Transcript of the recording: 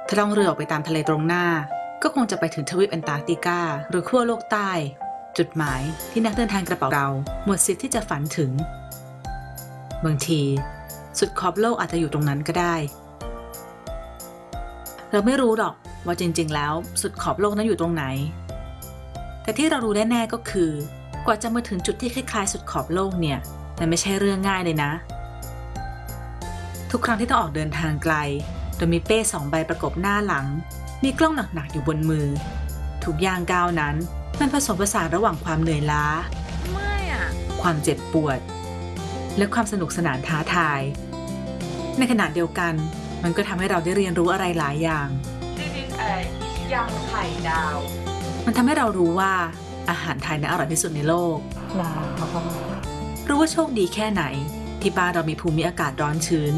ถ้าล่องเรือออกไปตามทะเลตรงหน้าก็คงจะไปถึงทวีปแอนตาร์กติกาหรือขั้วโลกใต้ จุดหมายที่นักเดินทางกระเป๋าเราหมดสิทธิ์ที่จะฝันถึงบางทีสุดขอบโลกอาจจะอยู่ตรงนั้นก็ได้เราไม่รู้หรอกว่าจริงๆแล้วสุดขอบโลกนั้นอยู่ตรงไหนแต่ที่เรารู้แน่ๆก็คือกว่าจะมาถึงจุดที่คล้ายๆสุดขอบโลกเนี่ยมันไม่ใช่เรื่องง่ายเลยนะทุกครั้งที่ต้องออกเดินทางไกลโดยมีเป้2 ใบประกบหน้าหลังมีกล้องหนักๆอยู่บนมือทุกย่างก้าวนั้นมันผสมผสานระหว่างความเหนื่อยล้าความเจ็บปวดและความสนุกสนานท้าทายในขณะเดียวกันมันก็ทำให้เราได้เรียนรู้อะไรหลายอย่างยำไข่ดาวมันทำให้เรารู้ว่าอาหารไทยนั้นอร่อยที่สุดในโลกรู้ว่าโชคดีแค่ไหนที่บ้านเรามีภูมิอากาศร้อนชื้น